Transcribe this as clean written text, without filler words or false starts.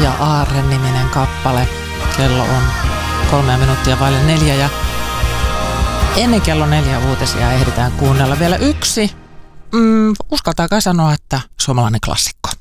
ja Aarre-niminen kappale. Kello on 3 minuuttia vaille 4 ja ennen kello 4 uutisia ehditään kuunnella vielä yksi. Uskaltaa kai sanoa, että suomalainen klassikko.